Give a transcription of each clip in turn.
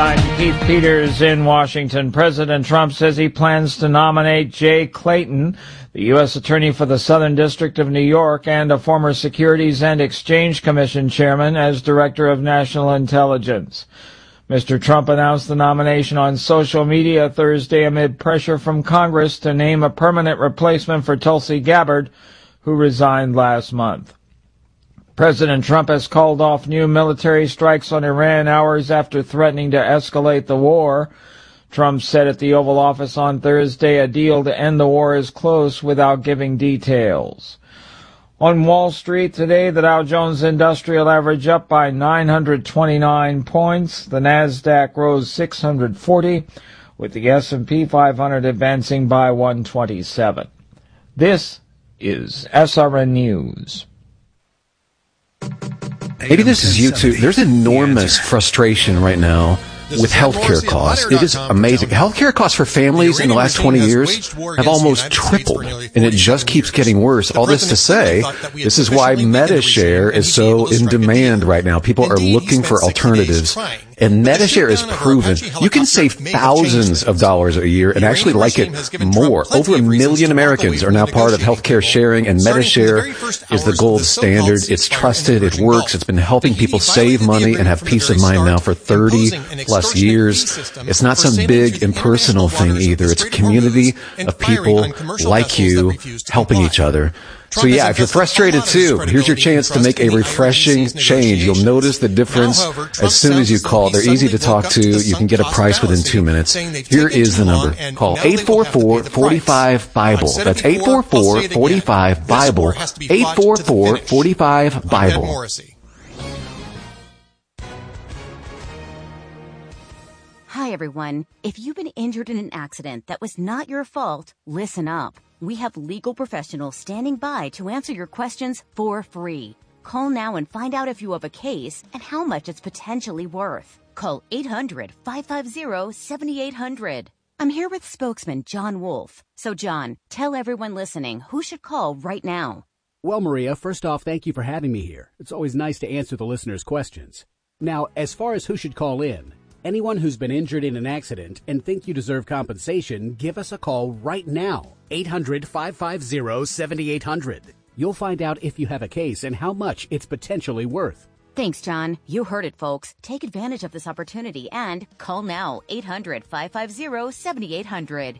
I'm Keith Peters in Washington. President Trump says he plans to nominate Jay Clayton, the U.S. Attorney for the Southern District of New York and a former Securities and Exchange Commission chairman, as Director of National Intelligence. Mr. Trump announced the nomination on social media Thursday amid pressure from Congress to name a permanent replacement for Tulsi Gabbard, who resigned last month. President Trump has called off new military strikes on Iran hours after threatening to escalate the war. Trump said at the Oval Office on Thursday a deal to end the war is close without giving details. On Wall Street today, the Dow Jones Industrial Average up by 929 points. The Nasdaq rose 640, with the S&P 500 advancing by 127. This is SRN News. Maybe this is you too. There's enormous frustration right now with healthcare costs. It is amazing. Healthcare costs for families in the last 20 years have almost tripled, and it just keeps getting worse. All this to say, this is why MediShare is so in demand right now. People are looking for alternatives, and MediShare is proven. You can save thousands of dollars a year and actually like it more. Over 1 million Americans are now part of healthcare sharing, and MediShare is the gold standard. It's trusted. It works. It's been helping people save money and have peace of mind now for 30 plus years. It's not some big impersonal thing either. It's a community of people like you helping each other. So yeah, if you're frustrated too, here's your chance to make a refreshing change. You'll notice the difference as soon as you call. They're easy to talk to. You can get a price within 2 minutes. Here is the number. Call 844-45-BIBLE. That's 844-45-BIBLE. 844-45-BIBLE. Hi, everyone. If you've been injured in an accident that was not your fault, listen up. We have legal professionals standing by to answer your questions for free. Call now and find out if you have a case and how much it's potentially worth. Call 800-550-7800. I'm here with spokesman John Wolf. So, John, tell everyone listening who should call right now. Well, Maria, first off, thank you for having me here. It's always nice to answer the listeners' questions. Now, as far as who should call in, anyone who's been injured in an accident and think you deserve compensation, give us a call right now. 800-550-7800. You'll find out if you have a case and how much it's potentially worth. Thanks, John. You heard it, folks. Take advantage of this opportunity and call now. 800-550-7800.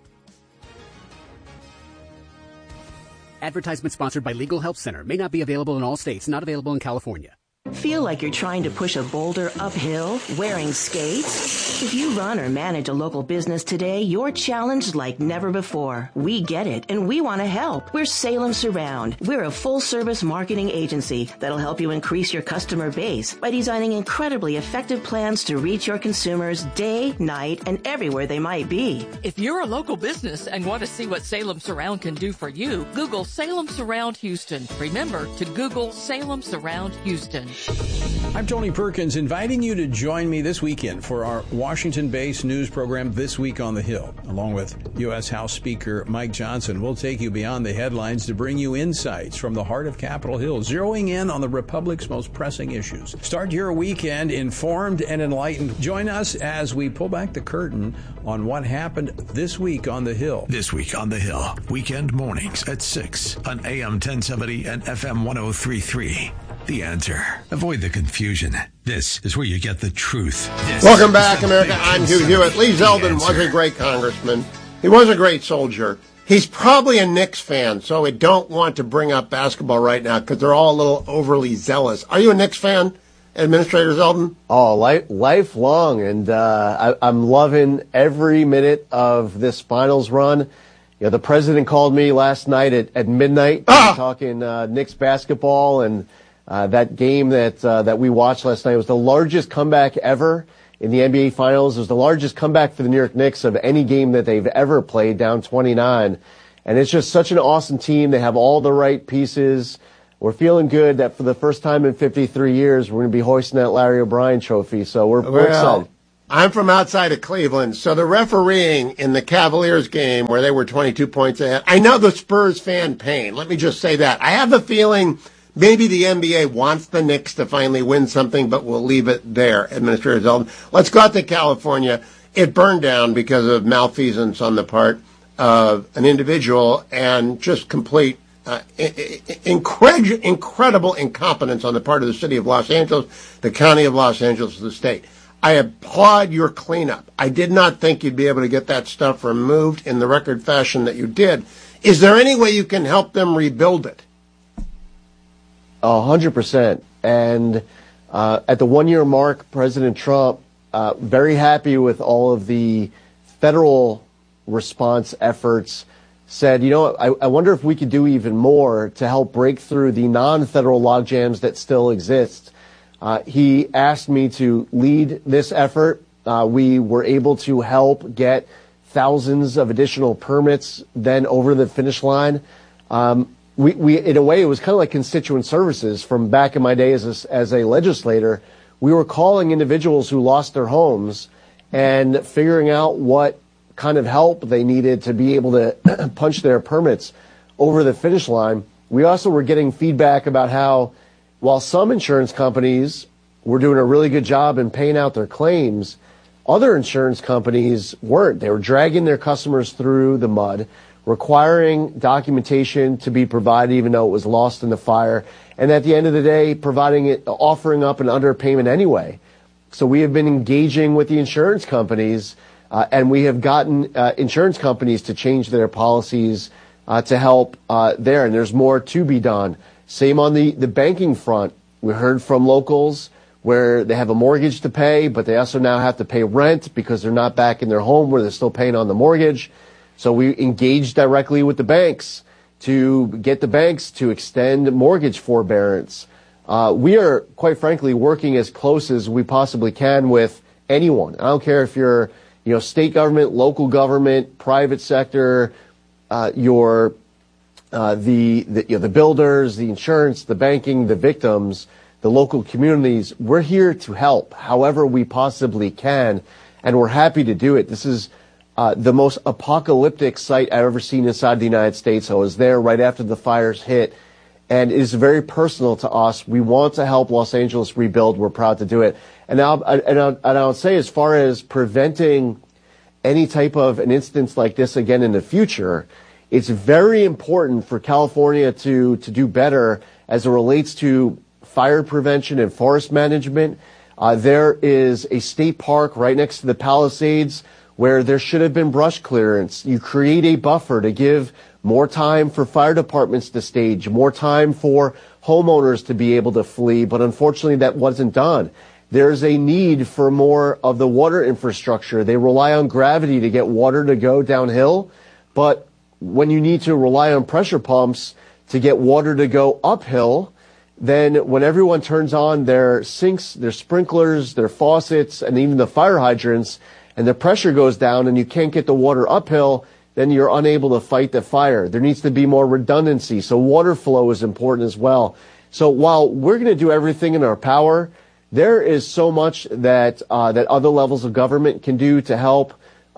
Advertisement sponsored by Legal Help Center. May not be available in all states. Not available in California. Feel like you're trying to push a boulder uphill wearing skates? If you run or manage a local business today, you're challenged like never before. We get it, and we want to help. We're Salem Surround. We're a full-service marketing agency that'll help you increase your customer base by designing incredibly effective plans to reach your consumers day, night, and everywhere they might be. If you're a local business and want to see what Salem Surround can do for you, Google Salem Surround Houston. Remember to Google Salem Surround Houston. I'm Tony Perkins, inviting you to join me this weekend for our Washington-based news program, This Week on the Hill. Along with U.S. House Speaker Mike Johnson, we'll take you beyond the headlines to bring you insights from the heart of Capitol Hill, zeroing in on the Republic's most pressing issues. Start your weekend informed and enlightened. Join us as we pull back the curtain on what happened this week on the Hill. This Week on the Hill, weekend mornings at 6 on AM 1070 and FM 103.3. The Answer. Avoid the confusion. This is where you get the truth. Welcome back, America. I'm Hugh Hewitt. Lee Zeldin was a great congressman. He was a great soldier. He's probably a Knicks fan, so I don't want to bring up basketball right now because they're all a little overly zealous. Are you a Knicks fan, Administrator Zeldin? Oh, lifelong, and I'm loving every minute of this finals run. You know, the president called me last night at midnight talking Knicks basketball, and that game that we watched last night was the largest comeback ever in the NBA Finals. It was the largest comeback for the New York Knicks of any game that they've ever played, down 29. And it's just such an awesome team. They have all the right pieces. We're feeling good that for the first time in 53 years, we're going to be hoisting that Larry O'Brien trophy. So we're excited. I'm from outside of Cleveland, so the refereeing in the Cavaliers game where they were 22 points ahead, I know the Spurs fan pain. Let me just say that. I have a feeling Maybe the NBA wants the Knicks to finally win something, but we'll leave it there, Administrator Zeldin. Let's go out to California. It burned down because of malfeasance on the part of an individual and just complete incredible incompetence on the part of the city of Los Angeles, the county of Los Angeles, the state. I applaud your cleanup. I did not think you'd be able to get that stuff removed in the record fashion that you did. Is there any way you can help them rebuild it? 100%. And at the 1 year mark, President Trump, very happy with all of the federal response efforts, said, I wonder if we could do even more to help break through the non-federal logjams that still exist. He asked me to lead this effort. We were able to help get thousands of additional permits then over the finish line. We in a way, it was kind of like constituent services from back in my day as a legislator. We were calling individuals who lost their homes and figuring out what kind of help they needed to be able to punch their permits over the finish line. We also were getting feedback about how, while some insurance companies were doing a really good job in paying out their claims, other insurance companies weren't. They were dragging their customers through the mud, requiring documentation to be provided even though it was lost in the fire, and at the end of the day, offering up an underpayment anyway. So we have been engaging with the insurance companies, and we have gotten insurance companies to change their policies to help there, and there's more to be done. Same on the banking front. We heard from locals where they have a mortgage to pay, but they also now have to pay rent because they're not back in their home where they're still paying on the mortgage. So we engaged directly with the banks to get the banks to extend mortgage forbearance. We are, quite frankly, working as close as we possibly can with anyone. I don't care if you're, state government, local government, private sector, the builders, the insurance, the banking, the victims, the local communities. We're here to help however we possibly can, and we're happy to do it. This is the most apocalyptic sight I've ever seen inside the United States. I was there right after the fires hit, and it is very personal to us. We want to help Los Angeles rebuild. We're proud to do it. And I'll say, as far as preventing any type of an instance like this again in the future, it's very important for California to do better as it relates to fire prevention and forest management. There is a state park right next to the Palisades where there should have been brush clearance. You create a buffer to give more time for fire departments to stage, more time for homeowners to be able to flee, but unfortunately that wasn't done. There's a need for more of the water infrastructure. They rely on gravity to get water to go downhill, but when you need to rely on pressure pumps to get water to go uphill, then when everyone turns on their sinks, their sprinklers, their faucets, and even the fire hydrants, and the pressure goes down and you can't get the water uphill, then you're unable to fight the fire. There needs to be more redundancy. So water flow is important as well. So while we're going to do everything in our power, there is so much that that other levels of government can do to help.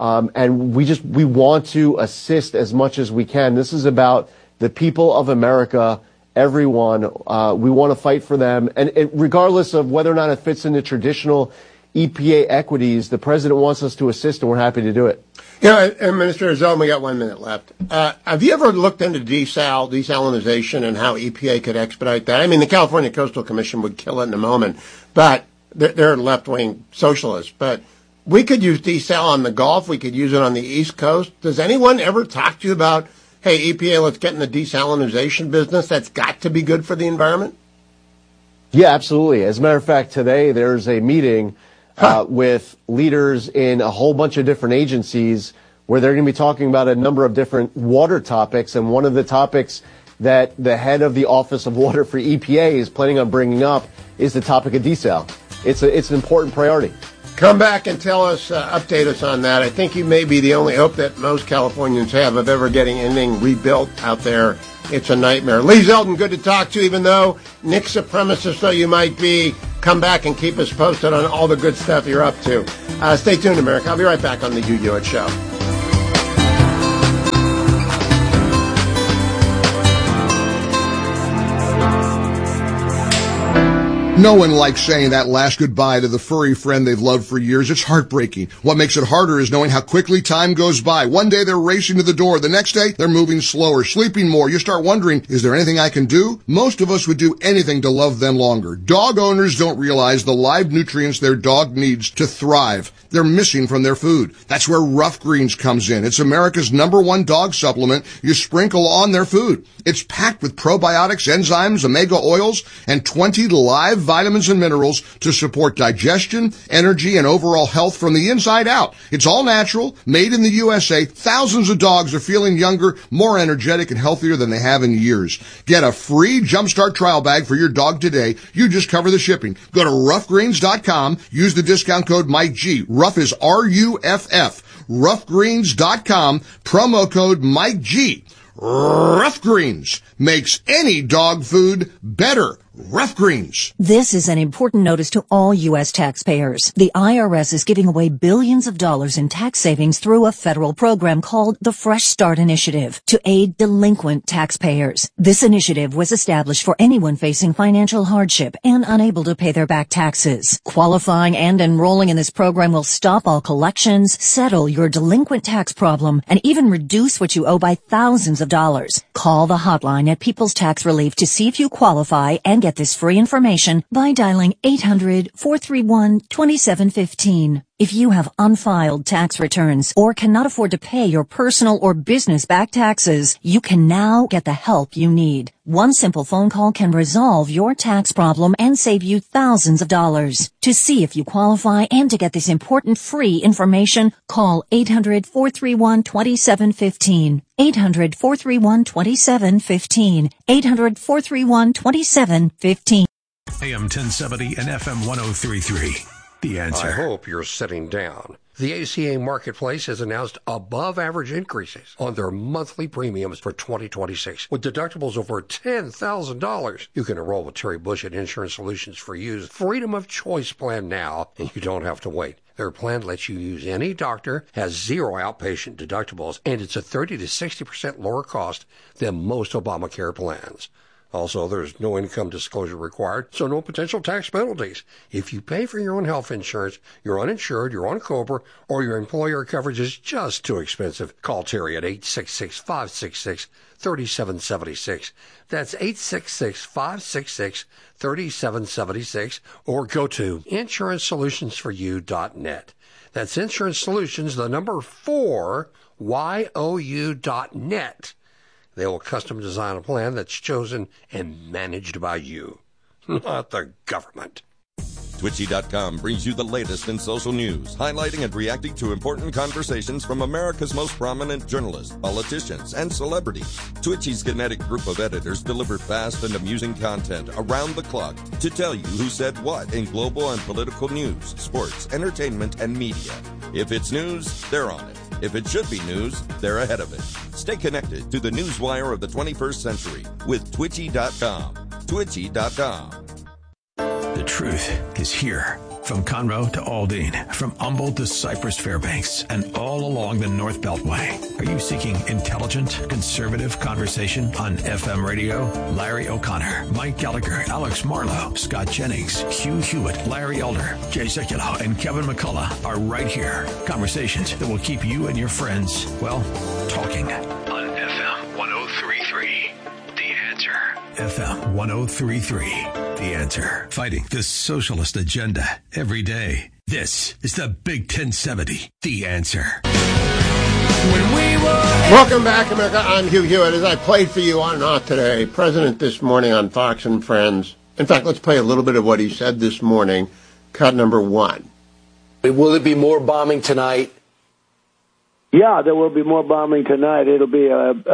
And we want to assist as much as we can. This is about the people of America, everyone. We want to fight for them. And regardless of whether or not it fits into traditional EPA equities, the president wants us to assist, and we're happy to do it. Minister Zeldin, we got 1 minute left. Have you ever looked into desalinization and how EPA could expedite that? I mean, the California Coastal Commission would kill it in a moment, but they're left-wing socialists. But we could use desal on the Gulf. We could use it on the East Coast. Does anyone ever talk to you about, hey, EPA, let's get in the desalinization business? That's got to be good for the environment? Yeah, absolutely. As a matter of fact, today there's a meeting with leaders in a whole bunch of different agencies where they're going to be talking about a number of different water topics. And one of the topics that the head of the Office of Water for EPA is planning on bringing up is the topic of desal. It's an important priority. Come back and tell us, update us on that. I think you may be the only hope that most Californians have of ever getting anything rebuilt out there. It's a nightmare. Lee Zeldin, good to talk to you, even though Nick supremacist though you might be. Come back and keep us posted on all the good stuff you're up to. Stay tuned, America. I'll be right back on the Hugh Hewitt Show. No one likes saying that last goodbye to the furry friend they've loved for years. It's heartbreaking. What makes it harder is knowing how quickly time goes by. One day they're racing to the door. The next day they're moving slower, sleeping more. You start wondering, is there anything I can do? Most of us would do anything to love them longer. Dog owners don't realize the live nutrients their dog needs to thrive. They're missing from their food. That's where Rough Greens comes in. It's America's #1 dog supplement you sprinkle on their food. It's packed with probiotics, enzymes, omega oils, and 20 live vitamins and minerals to support digestion, energy, and overall health from the inside out. It's all natural, made in the USA. Thousands of dogs are feeling younger, more energetic, and healthier than they have in years. Get a free Jumpstart trial bag for your dog today. You just cover the shipping. Go to roughgreens.com. Use the discount code MikeG. Rough is RUFF. Roughgreens.com. Promo code MikeG. Rough Greens makes any dog food better. Rough Greens. This is an important notice to all U.S. taxpayers. The IRS is giving away billions of dollars in tax savings through a federal program called the Fresh Start Initiative to aid delinquent taxpayers. This initiative was established for anyone facing financial hardship and unable to pay their back taxes. Qualifying and enrolling in this program will stop all collections, settle your delinquent tax problem, and even reduce what you owe by thousands of dollars. Call the hotline at People's Tax Relief to see if you qualify and get this free information by dialing 800-431-2715. If you have unfiled tax returns or cannot afford to pay your personal or business back taxes, you can now get the help you need. One simple phone call can resolve your tax problem and save you thousands of dollars. To see if you qualify and to get this important free information, call 800-431-2715. 800-431-2715. 800-431-2715. AM 1070 and FM 103.3. The Answer. I hope you're sitting down. The ACA Marketplace has announced above-average increases on their monthly premiums for 2026. With deductibles over $10,000, you can enroll with Terry Bush at Insurance Solutions for You's Freedom of Choice plan now, and you don't have to wait. Their plan lets you use any doctor, has 0 outpatient deductibles, and it's a 30 to 60% lower cost than most Obamacare plans. Also, there's no income disclosure required, so no potential tax penalties. If you pay for your own health insurance, you're uninsured, you're on COBRA, or your employer coverage is just too expensive, call Terry at 866-566-3776. That's 866-566-3776, or go to InsuranceSolutionsForYou.net. That's Insurance Solutions, the number 4, YOU.net. They will custom design a plan that's chosen and managed by you, not the government. Twitchy.com brings you the latest in social news, highlighting and reacting to important conversations from America's most prominent journalists, politicians, and celebrities. Twitchy's kinetic group of editors deliver fast and amusing content around the clock to tell you who said what in global and political news, sports, entertainment, and media. If it's news, they're on it. If it should be news, they're ahead of it. Stay connected to the newswire of the 21st century with Twitchy.com. Twitchy.com. The truth is here. From Conroe to Aldine, from Humboldt to Cypress Fairbanks, and all along the North Beltway. Are you seeking intelligent, conservative conversation on FM radio? Larry O'Connor, Mike Gallagher, Alex Marlowe, Scott Jennings, Hugh Hewitt, Larry Elder, Jay Sekulow, and Kevin McCullough are right here. Conversations that will keep you and your friends, well, talking. On FM 103.3, The Answer. FM 103.3. The Answer. Fighting the socialist agenda every day. This is the Big 1070. The Answer. Welcome back, America. I'm Hugh Hewitt. As I played for you on and off today, President this morning on Fox and Friends. In fact, let's play a little bit of what he said this morning. Cut number 1. Will there be more bombing tonight? Yeah, there will be more bombing tonight. It'll be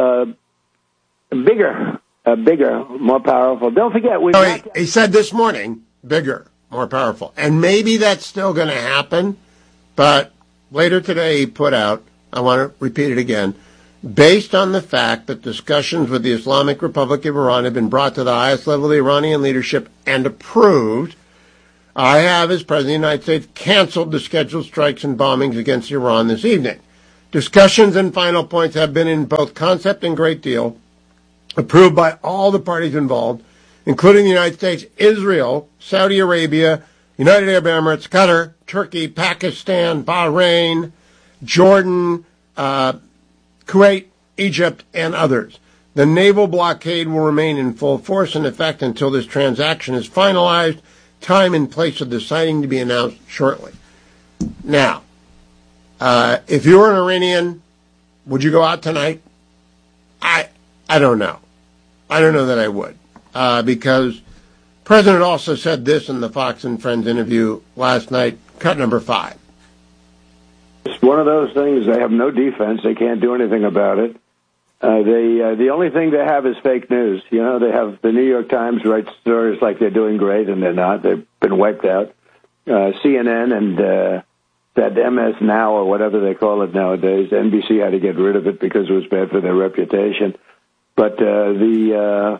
bigger, more powerful. Don't forget, he said this morning, bigger, more powerful. And maybe that's still going to happen, but later today he put out, I want to repeat it again, based on the fact that discussions with the Islamic Republic of Iran have been brought to the highest level of the Iranian leadership and approved, I have, as President of the United States, canceled the scheduled strikes and bombings against Iran this evening. Discussions and final points have been in both concept and great deal, approved by all the parties involved, including the United States, Israel, Saudi Arabia, United Arab Emirates, Qatar, Turkey, Pakistan, Bahrain, Jordan, Kuwait, Egypt, and others. The naval blockade will remain in full force and effect until this transaction is finalized, time and place of the signing to be announced shortly. Now, if you were an Iranian, would you go out tonight? I don't know. I don't know that I would, because the president also said this in the Fox and Friends interview last night, cut number 5. It's one of those things. They have no defense. They can't do anything about it. The only thing they have is fake news. You know, they have the New York Times write stories like they're doing great, and they're not. They've been wiped out. CNN and that MS Now or whatever they call it nowadays, NBC had to get rid of it because it was bad for their reputation. But the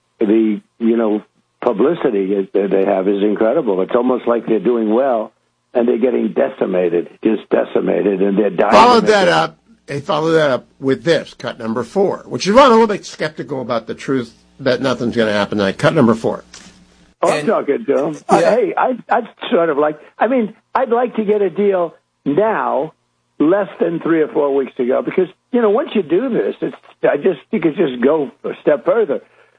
publicity they have is incredible. It's almost like they're doing well, and they're getting decimated, and they're dying. They followed that up with this, cut number 4, which is why I'm a little bit skeptical about the truth that nothing's going to happen tonight. Cut number 4. Oh, I'm talking to him. Hey, I'd sort of like, I'd like to get a deal now, less than 3 or 4 weeks ago, because, once you do this, you could just go a step further.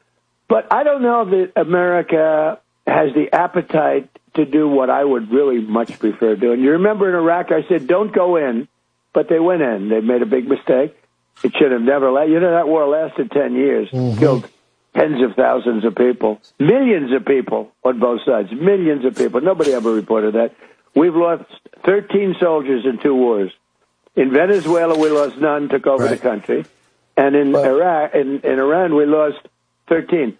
But I don't know that America has the appetite to do what I would really much prefer doing. You remember in Iraq, I said, don't go in. But they went in. They made a big mistake. It should have never lasted. That war lasted 10 years. Killed tens of thousands of people. Millions of people on both sides. Millions of people. Nobody ever reported that. We've lost 13 soldiers in 2 wars. In Venezuela, we lost none, took over the country. And in Iraq, in Iran, we lost 13.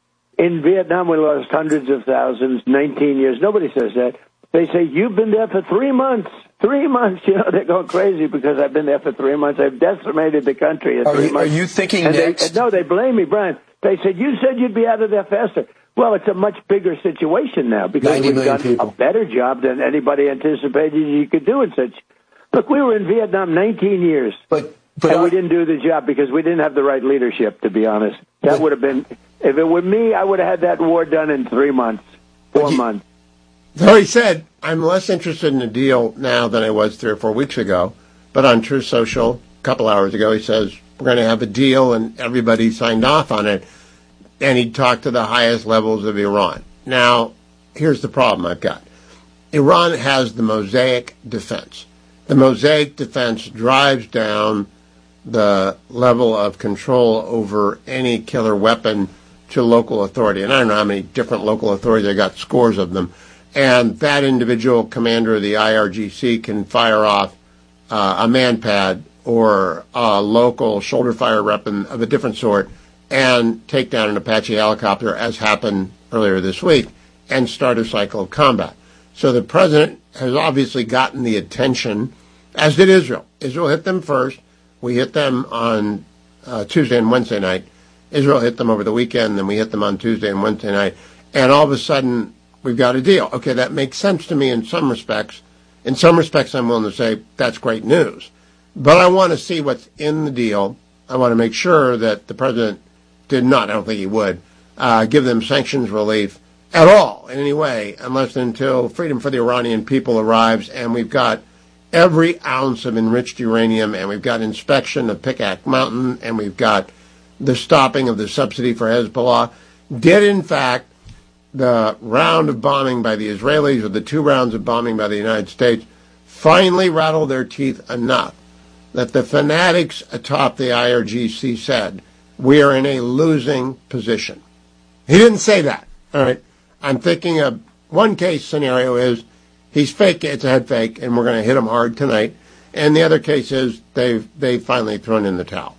In Vietnam, we lost hundreds of thousands, 19 years. Nobody says that. They say, you've been there for 3 months. 3 months, they're going crazy because I've been there for 3 months. I've decimated the country in 3 months. Are you thinking next? No, they blame me, Brian. They said, you said you'd be out of there faster. Well, it's a much bigger situation now because we've done a better job than anybody anticipated you could do in such. Look, we were in Vietnam 19 years, and we didn't do the job because we didn't have the right leadership, to be honest. That would have been, if it were me, I would have had that war done in 3 months, 4 months. So he said, I'm less interested in the deal now than I was 3 or 4 weeks ago. But on Truth Social, a couple hours ago, he says, we're going to have a deal, and everybody signed off on it. And he talked to the highest levels of Iran. Now, here's the problem I've got. Iran has the Mosaic defense. The Mosaic defense drives down the level of control over any killer weapon to local authority. And I don't know how many different local authorities. I got scores of them. And that individual commander of the IRGC can fire off a manpad or a local shoulder fire weapon of a different sort and take down an Apache helicopter, as happened earlier this week, and start a cycle of combat. So the president has obviously gotten the attention, as did Israel. Israel hit them first. We hit them on Tuesday and Wednesday night. Israel hit them over the weekend, then we hit them on Tuesday and Wednesday night. And all of a sudden, we've got a deal. Okay, that makes sense to me in some respects. In some respects, I'm willing to say that's great news. But I want to see what's in the deal. I want to make sure that the president did not, I don't think he would, give them sanctions relief at all in any way, unless and until freedom for the Iranian people arrives and we've got every ounce of enriched uranium and we've got inspection of Pikak Mountain and we've got the stopping of the subsidy for Hezbollah. Did, in fact, the round of bombing by the Israelis or the 2 rounds of bombing by the United States finally rattle their teeth enough that the fanatics atop the IRGC said, we are in a losing position? He didn't say that. All right. I'm thinking of one case scenario is he's fake, it's a head fake, and we're going to hit him hard tonight. And the other case is they've finally thrown in the towel.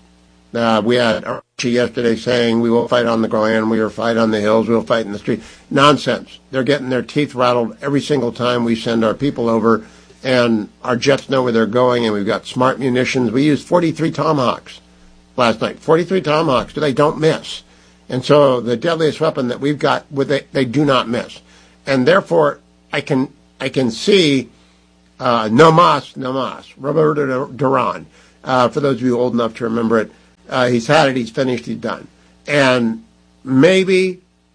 We had Archie yesterday saying we will fight on the ground, we will fight on the hills, we will fight in the street. Nonsense. They're getting their teeth rattled every single time we send our people over, and our jets know where they're going, and we've got smart munitions. We used 43 Tomahawks last night. 43 Tomahawks. They don't miss. And so the deadliest weapon that we've got, they do not miss. And therefore, I can see no mas, Roberto Duran. For those of you old enough to remember it, he's had it, he's finished, he's done. And maybe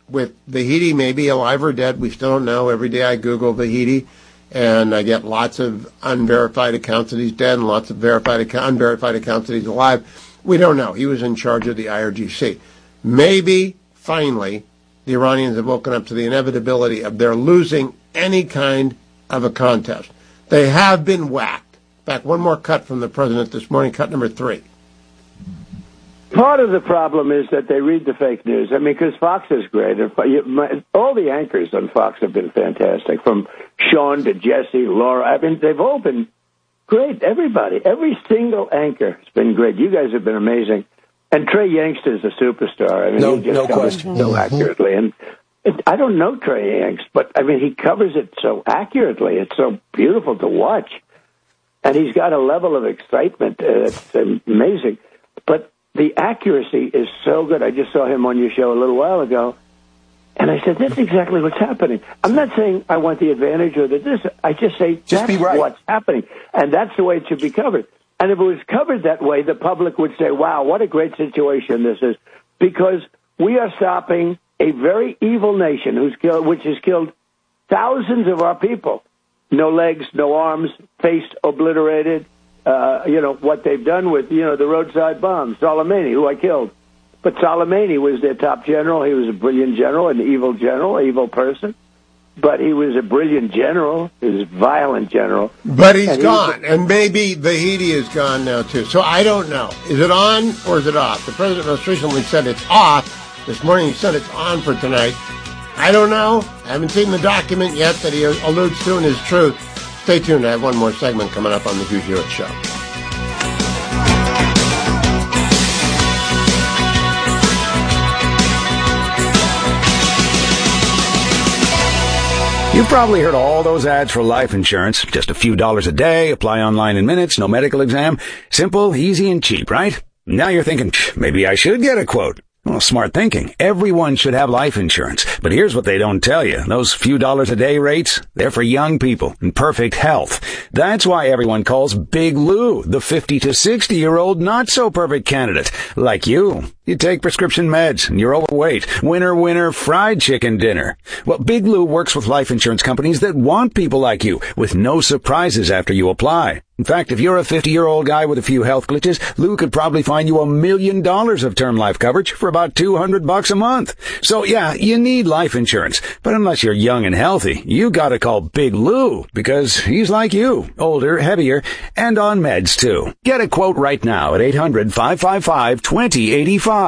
with Vahidi, maybe alive or dead. We still don't know. Every day I Google Vahidi, and I get lots of unverified accounts that he's dead and lots of unverified accounts that he's alive. We don't know. He was in charge of the IRGC. Maybe, finally, the Iranians have woken up to the inevitability of their losing any kind of a contest. They have been whacked. In fact, one more cut from the president this morning, cut number 3. Part of the problem is that they read the fake news. I mean, because Fox is great. All the anchors on Fox have been fantastic, from Sean to Jesse, Laura. I mean, they've all been great. Everybody, every single anchor has been great. You guys have been amazing. And Trey Yangster is a superstar. I mean, he just covers it so accurately. And I don't know Trey Yanks, but, I mean, he covers it so accurately. It's so beautiful to watch. And he's got a level of excitement that's amazing. But the accuracy is so good. I just saw him on your show a little while ago, and I said, that's exactly what's happening. I'm not saying I want the advantage or this. I just say that's what's happening, and that's the way it should be covered. And if it was covered that way, the public would say, wow, what a great situation this is, because we are stopping a very evil nation which has killed thousands of our people. No legs, no arms, face obliterated. What they've done with, the roadside bombs. Soleimani, who I killed. But Soleimani was their top general. He was a brilliant general, an evil person. But he was a brilliant general. He was a violent general. But he's gone. And maybe Vahidi is gone now, too. So I don't know. Is it on or is it off? The president most recently said it's off. This morning he said it's on for tonight. I don't know. I haven't seen the document yet that he alludes to in his truth. Stay tuned. I have one more segment coming up on the Hugh Hewitt Show. You've probably heard all those ads for life insurance. Just a few dollars a day, apply online in minutes, no medical exam. Simple, easy, and cheap, right? Now you're thinking, maybe I should get a quote. Well, smart thinking. Everyone should have life insurance. But here's what they don't tell you. Those few dollars a day rates, they're for young people in perfect health. That's why everyone calls Big Lou the 50 to 60-year-old not-so-perfect candidate. Like you. You take prescription meds and you're overweight. Winner, winner, fried chicken dinner. Well, Big Lou works with life insurance companies that want people like you with no surprises after you apply. In fact, if you're a 50-year-old guy with a few health glitches, Lou could probably find you $1 million of term life coverage for about $200 a month. So yeah, you need life insurance. But unless you're young and healthy, you gotta call Big Lou because he's like you, older, heavier, and on meds too. Get a quote right now at 800-555-2085.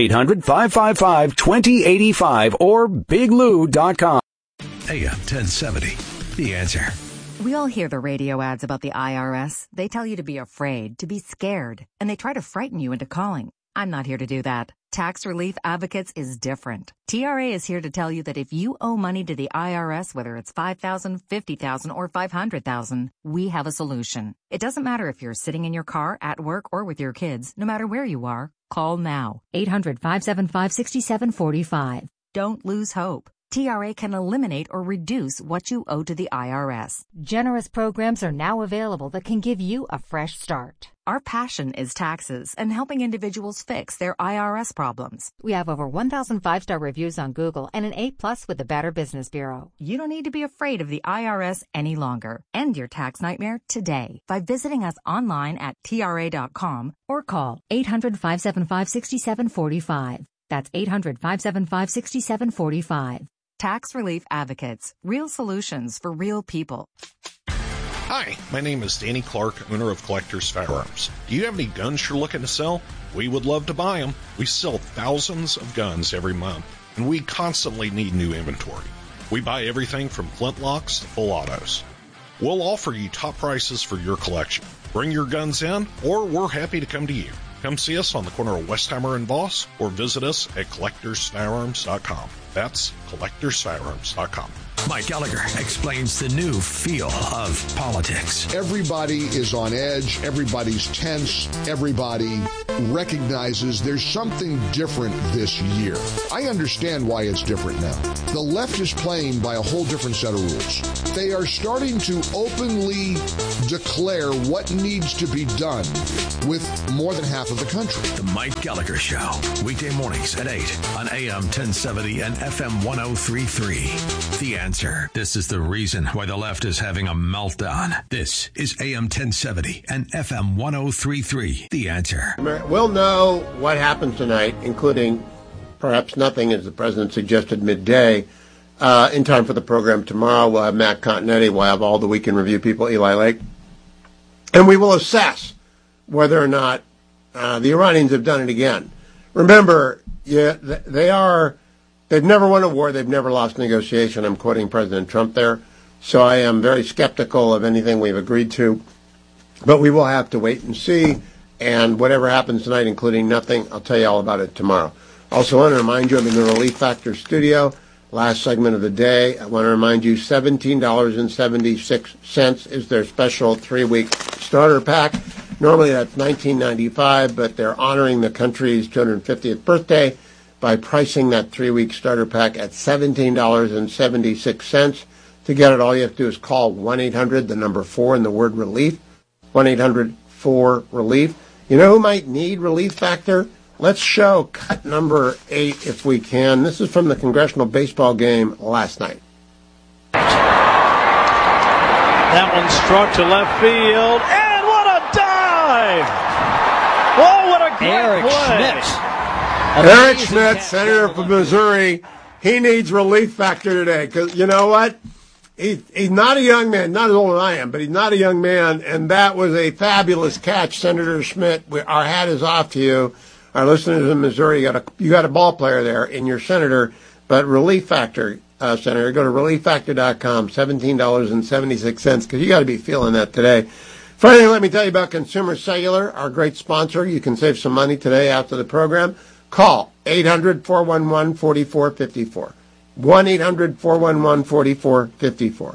800-555-2085 or biglou.com. AM 1070. The Answer. We all hear the radio ads about the IRS. They tell you to be afraid, to be scared, and they try to frighten you into calling. I'm not here to do that. Tax Relief Advocates is different. TRA is here to tell you that if you owe money to the IRS, whether it's $5,000, $50,000, or $500,000, we have a solution. It doesn't matter if you're sitting in your car, at work, or with your kids. No matter where you are, call now. 800-575-6745. Don't lose hope. TRA can eliminate or reduce what you owe to the IRS. Generous programs are now available that can give you a fresh start. Our passion is taxes and helping individuals fix their IRS problems. We have over 1,000 5-star reviews on Google and an A+ with the Better Business Bureau. You don't need to be afraid of the IRS any longer. End your tax nightmare today by visiting us online at TRA.com or call 800-575-6745. That's 800-575-6745. Tax Relief Advocates. Real solutions for real people. Hi, my name is Danny Clark, owner of Collector's Firearms. Do you have any guns you're looking to sell? We would love to buy them. We sell thousands of guns every month, and we constantly need new inventory. We buy everything from flintlocks to full autos. We'll offer you top prices for your collection. Bring your guns in, or we're happy to come to you. Come see us on the corner of Westheimer and Voss, or visit us at collectorsfirearms.com. That's collectorsfirearms.com. Mike Gallagher explains the new feel of politics. Everybody is on edge. Everybody's tense. Everybody recognizes there's something different this year. I understand why it's different now. The left is playing by a whole different set of rules. They are starting to openly declare what needs to be done with more than half of the country. The Mike Gallagher Show, weekday mornings at 8 on AM 1070 and FM 1033. The Answer. This is the reason why the left is having a meltdown. This is AM 1070 and FM 1033. The Answer. We'll know what happens tonight, including perhaps nothing, as the president suggested, midday, in time for the program tomorrow. We'll have Matt Continetti. We'll have all the Week in Review people, Eli Lake. And we will assess whether or not the Iranians have done it again. Remember, they've never won a war. They've never lost a negotiation. I'm quoting President Trump there. So I am very skeptical of anything we've agreed to. But we will have to wait and see. And whatever happens tonight, including nothing, I'll tell you all about it tomorrow. Also, I want to remind you, I'm in the Relief Factor studio. Last segment of the day. I want to remind you, $17.76 is their special 3-week starter pack. Normally that's $19.95, but they're honoring the country's 250th birthday by pricing that 3-week starter pack at $17.76. To get it, all you have to do is call 1-800, the number 4 and the word relief, 1-800-4-RELIEF. You know who might need Relief Factor? Let's show cut number 8 if we can. This is from the congressional baseball game last night. That one struck to left field, and what a dive! Oh, what a great play! Eric Schmidt, senator from Missouri, he needs Relief Factor today. Because you know what? He's not a young man, not as old as I am, but he's not a young man, and that was a fabulous catch, Senator Schmidt. Our hat is off to you. Our listeners in Missouri, you got a ball player there in your senator, but Relief Factor, Senator, go to relieffactor.com, $17.76, because you got to be feeling that today. Finally, let me tell you about Consumer Cellular, our great sponsor. You can save some money today after the program. Call 800-411-4454. 1-800-411-4454.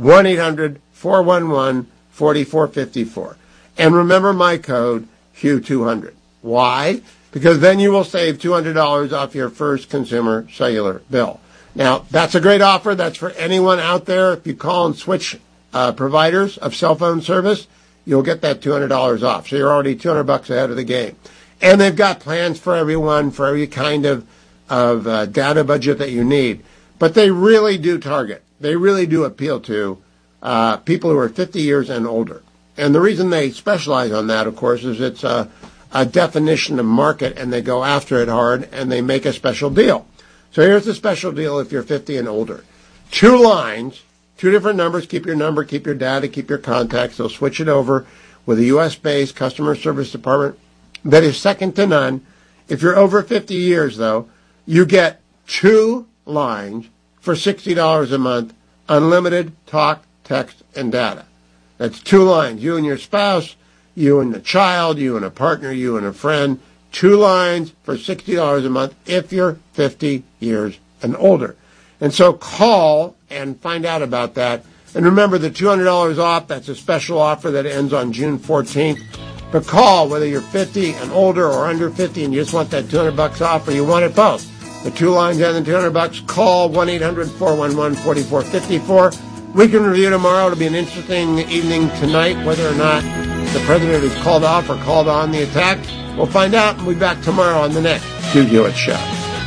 1-800-411-4454. And remember my code, Q200. Why? Because then you will save $200 off your first Consumer Cellular bill. Now, that's a great offer. That's for anyone out there. If you call and switch providers of cell phone service, you'll get that $200 off. So you're already $200 ahead of the game. And they've got plans for everyone, for every kind of data budget that you need. But they really do target. They really do appeal to people who are 50 years and older. And the reason they specialize on that, of course, is it's a definition of market, and they go after it hard, and they make a special deal. So here's the special deal if you're 50 and older. 2 lines, 2 different numbers. Keep your number, keep your data, keep your contacts. They'll switch it over with a U.S.-based customer service department that is second to none. If you're over 50 years, though, you get 2 lines for $60 a month, unlimited talk, text, and data. That's 2 lines. You and your spouse, you and a child, you and a partner, you and a friend. 2 lines for $60 a month if you're 50 years and older. And so call and find out about that. And remember, the $200 off, that's a special offer that ends on June 14th. But call, whether you're 50 and older or under 50 and you just want that $200 off, or you want it both. The 2 lines and the $200, call 1-800-411-4454. We can review tomorrow. It'll be an interesting evening tonight, whether or not the president is called off or called on the attack. We'll find out, and we'll be back tomorrow on the next Stu Hewitt Show.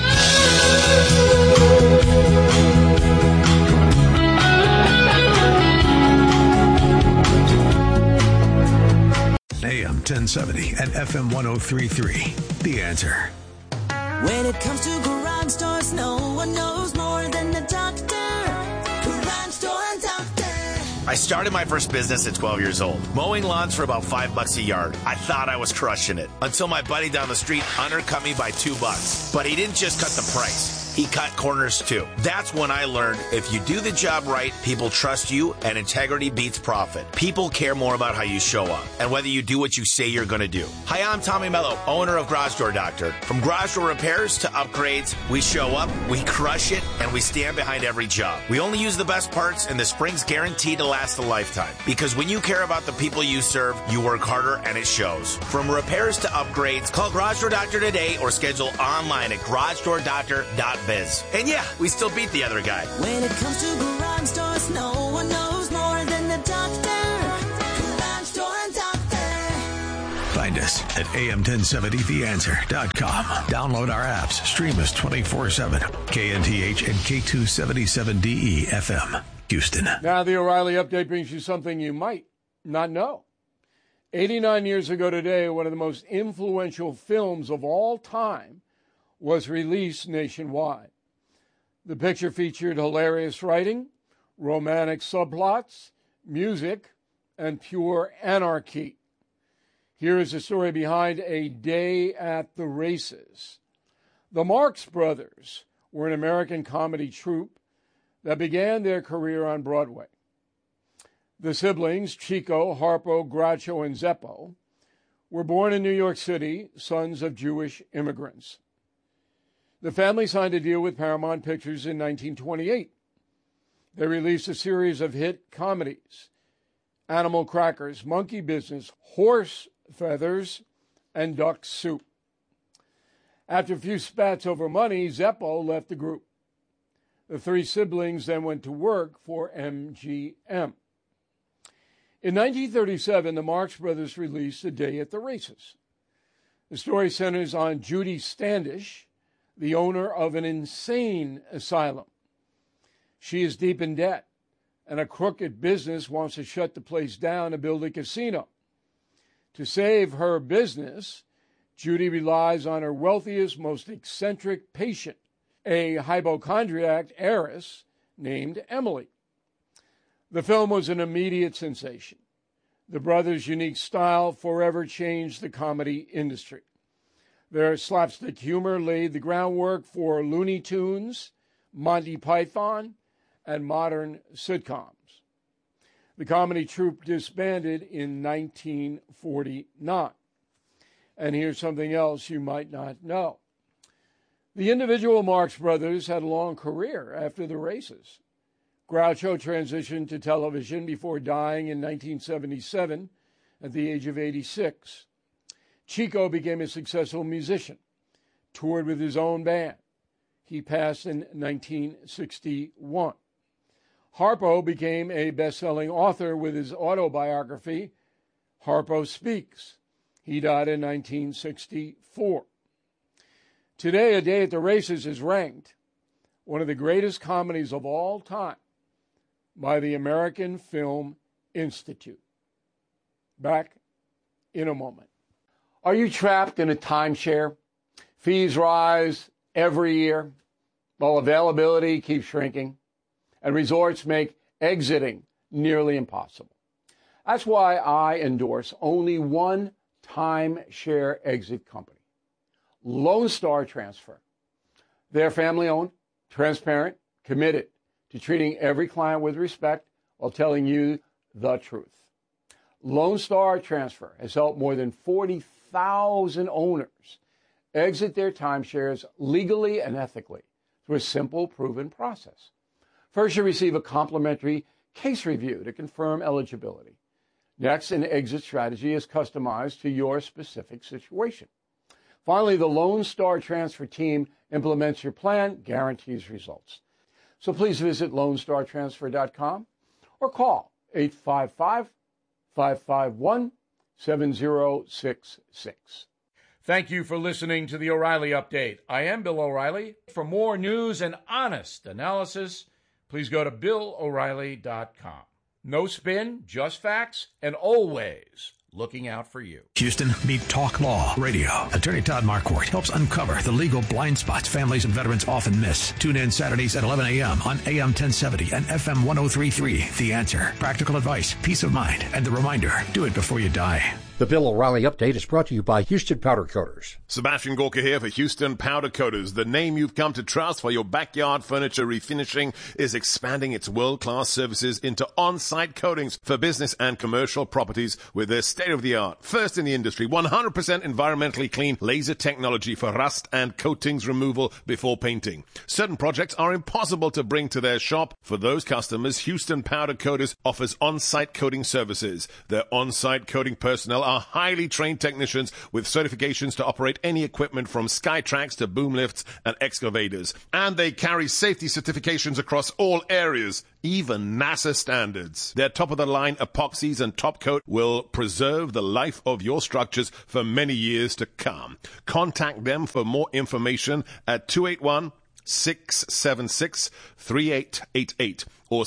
AM 1070 and FM 1033. The Answer. When it comes to garage doors, no one knows more than the doctor. Garage Door Doctor. I started my first business at 12 years old, mowing lawns for about $5 a yard. I thought I was crushing it until my buddy down the street undercut me by $2. But he didn't just cut the price. He cut corners too. That's when I learned if you do the job right, people trust you, and integrity beats profit. People care more about how you show up and whether you do what you say you're going to do. Hi, I'm Tommy Mello, owner of Garage Door Doctor. From garage door repairs to upgrades, we show up, we crush it, and we stand behind every job. We only use the best parts, and the spring's guaranteed to last a lifetime. Because when you care about the people you serve, you work harder, and it shows. From repairs to upgrades, call Garage Door Doctor today or schedule online at garagedoordoctor.biz. And yeah, we still beat the other guy. When it comes to garage doors, no one knows more than the doctor. Garage Door Doctor. Find us at am1070theanswer.com. Download our apps. Stream us 24/7. KNTH and K277DE FM, Houston. Now the O'Reilly Update brings you something you might not know. 89 years ago today, one of the most influential films of all time was released nationwide. The picture featured hilarious writing, romantic subplots, music, and pure anarchy. Here is the story behind A Day at the Races. The Marx Brothers were an American comedy troupe that began their career on Broadway. The siblings, Chico, Harpo, Groucho, and Zeppo, were born in New York City, sons of Jewish immigrants. The family signed a deal with Paramount Pictures in 1928. They released a series of hit comedies: Animal Crackers, Monkey Business, Horse Feathers, and Duck Soup. After a few spats over money, Zeppo left the group. The three siblings then went to work for MGM. In 1937, the Marx Brothers released A Day at the Races. The story centers on Judy Standish, the owner of an insane asylum. She is deep in debt, and a crooked business wants to shut the place down and build a casino. To save her business, Judy relies on her wealthiest, most eccentric patient, a hypochondriac heiress named Emily. The film was an immediate sensation. The brothers' unique style forever changed the comedy industry. Their slapstick humor laid the groundwork for Looney Tunes, Monty Python, and modern sitcoms. The comedy troupe disbanded in 1949. And here's something else you might not know. The individual Marx Brothers had a long career after the races. Groucho transitioned to television before dying in 1977 at the age of 86. Chico became a successful musician, toured with his own band. He passed in 1961. Harpo became a best-selling author with his autobiography, Harpo Speaks. He died in 1964. Today, A Day at the Races is ranked one of the greatest comedies of all time by the American Film Institute. Back in a moment. Are you trapped in a timeshare? Fees rise every year while availability keeps shrinking, and resorts make exiting nearly impossible. That's why I endorse only one timeshare exit company, Lone Star Transfer. They're family-owned, transparent, committed to treating every client with respect while telling you the truth. Lone Star Transfer has helped more than 40,000 owners exit their timeshares legally and ethically through a simple, proven process. First, you receive a complimentary case review to confirm eligibility. Next, an exit strategy is customized to your specific situation. Finally, the Lone Star Transfer team implements your plan, guarantees results. So please visit LoneStarTransfer.com or call 855-551-7066. Thank you for listening to the O'Reilly Update. I am Bill O'Reilly. For more news and honest analysis, please go to BillO'Reilly.com. No spin, just facts, and always looking out for you. Houston, meet Talk Law Radio. Attorney Todd Marquardt helps uncover the legal blind spots families and veterans often miss. Tune in Saturdays at 11 a.m. on AM 1070 and FM 103.3. The Answer. Practical advice, peace of mind, and the reminder, do it before you die. The Bill O'Reilly Update is brought to you by Houston Powder Coaters. Sebastian Gorka here for Houston Powder Coaters. The name you've come to trust for your backyard furniture refinishing is expanding its world-class services into on-site coatings for business and commercial properties with their state-of-the-art, first in the industry, 100% environmentally clean laser technology for rust and coatings removal before painting. Certain projects are impossible to bring to their shop. For those customers, Houston Powder Coaters offers on-site coating services. Their on-site coating personnel are highly trained technicians with certifications to operate any equipment from Skytrax to boom lifts and excavators. And they carry safety certifications across all areas, even NASA standards. Their top-of-the-line epoxies and top coat will preserve the life of your structures for many years to come. Contact them for more information at 281-676-3888 or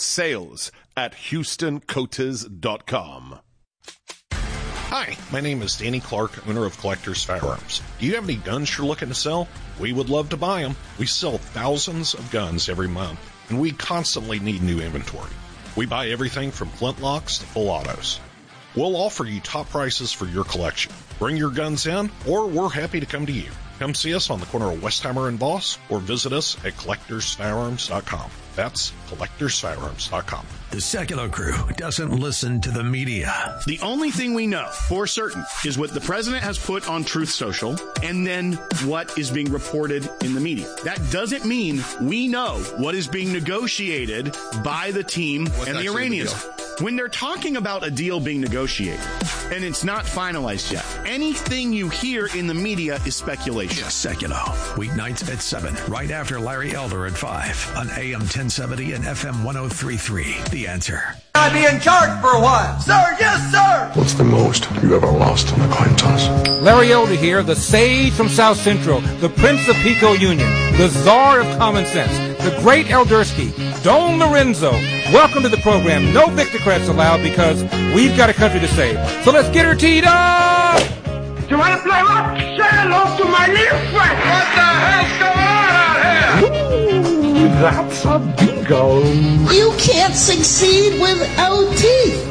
sales@HoustonCoaters.com. Hi, my name is Danny Clark, owner of Collectors Firearms. Do you have any guns you're looking to sell? We would love to buy them. We sell thousands of guns every month, and we constantly need new inventory. We buy everything from flintlocks to full autos. We'll offer you top prices for your collection. Bring your guns in, or we're happy to come to you. Come see us on the corner of Westheimer and Voss, or visit us at CollectorsFirearms.com. That's CollectorsFirearms.com. The Secular Crew doesn't listen to the media. The only thing we know for certain is what the president has put on Truth Social and then what is being reported in the media. That doesn't mean we know what is being negotiated by the team and the Iranians. When they're talking about a deal being negotiated and it's not finalized yet, anything you hear in the media is speculation. Secular, weeknights at 7, right after Larry Elder at 5 on AM 1070 and FM 103.3. The Answer. I'll be in charge for a while. Sir, yes, sir. What's the most you ever lost in a coin toss? Larry Elder here, the sage from South Central, the Prince of Pico Union, the czar of common sense, the great Eldersky, Don Lorenzo. Welcome to the program. No Victocrats allowed because we've got a country to save. So let's get her teed up! You want to play what? Say hello to my little friend. What the hell's going on out here? Ooh, that's a bingo. You can't succeed without teeth.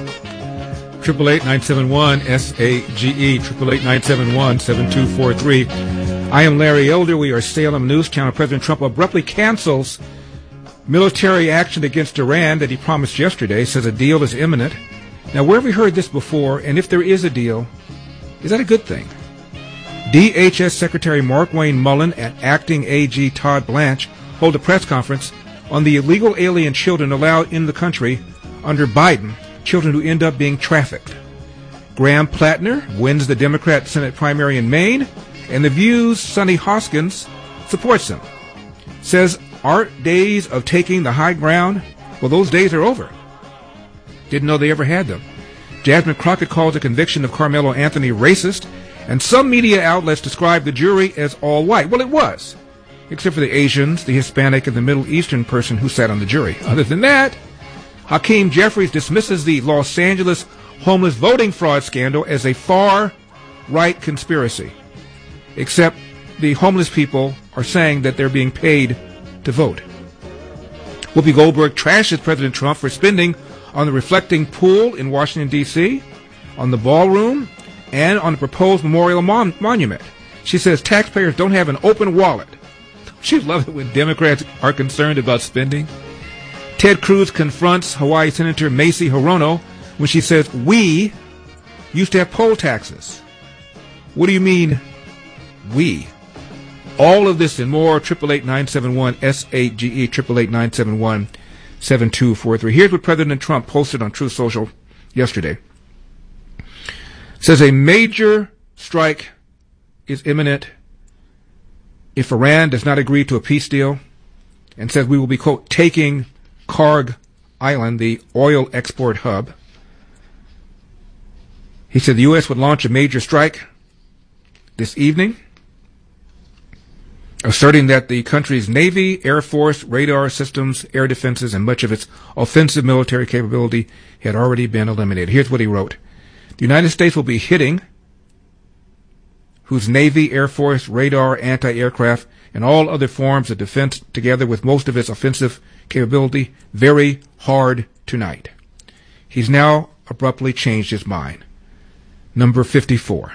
888-971-SAGE, 888-971-7243. I am Larry Elder. We are Salem News Channel. President Trump abruptly cancels military action against Iran that he promised yesterday, says a deal is imminent. Now, where have we heard this before? And if there is a deal, is that a good thing? DHS Secretary Markwayne Mullen and Acting AG Todd Blanche hold a press conference on the illegal alien children allowed in the country under Biden, children who end up being trafficked. Graham Plattner wins the Democrat Senate primary in Maine, and The View's Sonny Hoskins supports him. Says, our days of taking the high ground, well, those days are over. Didn't know they ever had them. Jasmine Crockett calls the conviction of Carmelo Anthony racist, and some media outlets describe the jury as all white. Well, it was, except for the Asians, the Hispanic, and the Middle Eastern person who sat on the jury. Other than that, Hakeem Jeffries dismisses the Los Angeles homeless voting fraud scandal as a far-right conspiracy. Except the homeless people are saying that they're being paid to vote. Whoopi Goldberg trashes President Trump for spending on the reflecting pool in Washington, D.C., on the ballroom, and on the proposed memorial monument. She says taxpayers don't have an open wallet. She loves it when Democrats are concerned about spending. Ted Cruz confronts Hawaii Senator Macy Hirono when she says, we used to have poll taxes. What do you mean, we? All of this and more, 888-971-SAGE, 888-971-7243. Here's what President Trump posted on Truth Social yesterday. It says a major strike is imminent if Iran does not agree to a peace deal, and says we will be, quote, taking Karg Island, the oil export hub. He said the U.S. would launch a major strike this evening, asserting that the country's Navy, Air Force, radar systems, air defenses, and much of its offensive military capability had already been eliminated. Here's what he wrote. The United States will be hitting whose Navy, Air Force, radar, anti-aircraft, and all other forms of defense, together with most of its offensive capability, very hard tonight. He's now abruptly changed his mind. Number 54.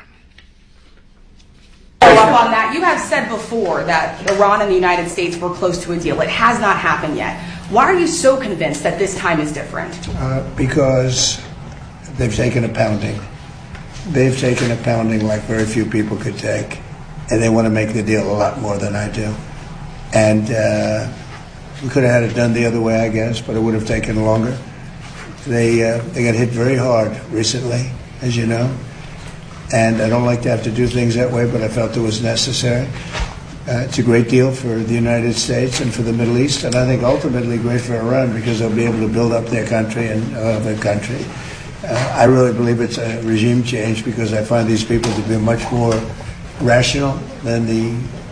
Up on that, you have said before that Iran and the United States were close to a deal. It has not happened yet. Why are you so convinced that this time is different? Because they've taken a pounding. They've taken a pounding like very few people could take, and they want to make the deal a lot more than I do. And we could have had it done the other way, I guess, but it would have taken longer. They got hit very hard recently, as you know. And I don't like to have to do things that way, but I felt it was necessary. It's a great deal for the United States and for the Middle East, and I think ultimately great for Iran because they'll be able to build up their country and the country. I really believe it's a regime change because I find these people to be much more rational than the